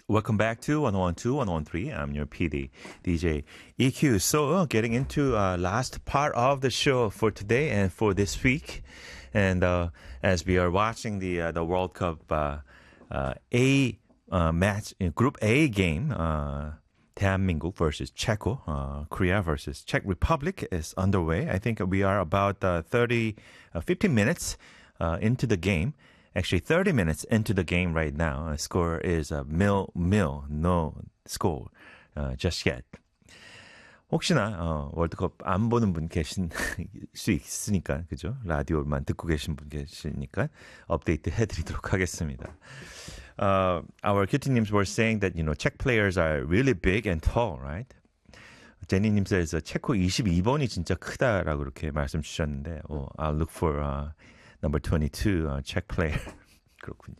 Welcome back to 1012, 1013. I'm your PD, DJ EQ. So, getting into last part of the show for today and for this week. And as we are watching the World Cup A match, Group A game, 대한민국 versus Czech, Korea versus Czech Republic is underway. I think we are about 15 minutes into the game. Actually, 30 minutes into the game right now. Score is 0-0. No score just yet. 혹시나 월드컵 안 보는 분 계신 수 있으니까 그죠? 라디오만 듣고 계신 분 계시니까 업데이트 해드리도록 하겠습니다. Our 큐티님s were saying that Czech players are really big and tall, right? 제니님께서 체코 22번이 진짜 크다라고 이렇게 말씀 주셨는데, I'll look for number 22 Czech player. 그렇군요.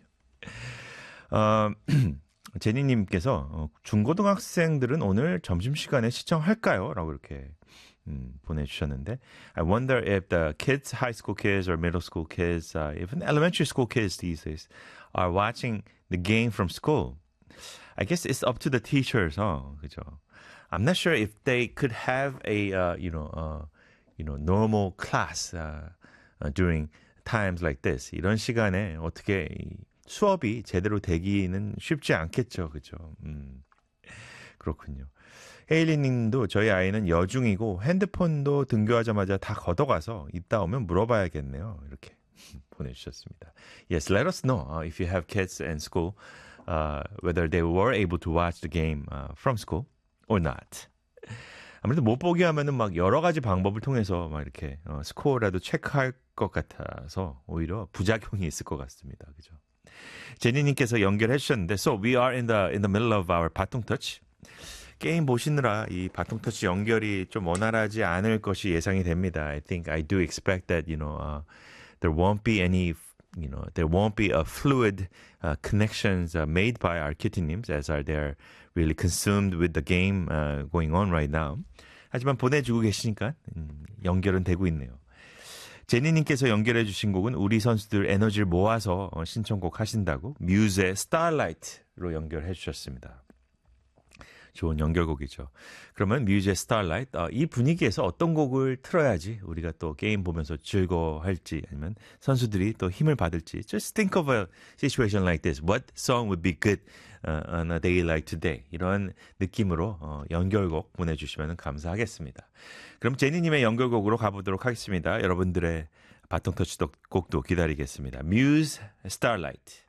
제니님께서 중고등학생들은 오늘 점심시간에 시청할까요? 라고 이렇게 보내주셨는데 I wonder if the kids, high school kids or middle school kids, even elementary school kids these days are watching the game from school. I guess it's up to the teachers, 그죠? I'm not sure if they could have a, normal class during times like this. 이런 시간에 어떻게 수업이 제대로 되기는 쉽지 않겠죠. 그죠? 그렇군요. 헤일리 님도 저희 아이는 여중이고 핸드폰도 등교하자마자 다 걷어가서 이따 오면 물어봐야겠네요. 이렇게 보내주셨습니다. Yes, let us know if you have kids in school, whether they were able to watch the game from school or not. 아무래도 못 보게 하면은 막 여러 가지 방법을 통해서 막 이렇게 스코어라도 체크할 것 같아서 오히려 부작용이 있을 것 같습니다. 그죠? 제니님께서 연결해 주셨는데, so we are in the middle of our 바통 터치. 게임 보시느라 이 바통 터치 연결이 좀 원활하지 않을 것이 예상이 됩니다. I think I do expect that there won't be any there won't be a fluid connections made by our kittynims as are they're really consumed with the game going on right now. 하지만 보내주고 계시니까 연결은 되고 있네요. 제니님께서 연결해 주신 곡은 우리 선수들 에너지를 모아서 신청곡 하신다고 뮤즈의 Starlight로 연결해 주셨습니다. 좋은 연결곡이죠. 그러면 뮤즈의 Starlight, 이 분위기에서 어떤 곡을 틀어야지 우리가 또 게임 보면서 즐거워할지 아니면 선수들이 또 힘을 받을지 Just think of a situation like this. What song would be good on a day like today? 이런 느낌으로 연결곡 보내주시면 감사하겠습니다. 그럼 제니님의 연결곡으로 가보도록 하겠습니다. 여러분들의 바통 터치 곡도 기다리겠습니다. Muse Starlight.